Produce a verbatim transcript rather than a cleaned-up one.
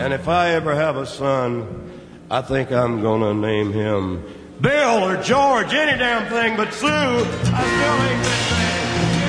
And if I ever have a son, I think I'm gonna name him Bill or George, any damn thing but Sue. I still ain't been named.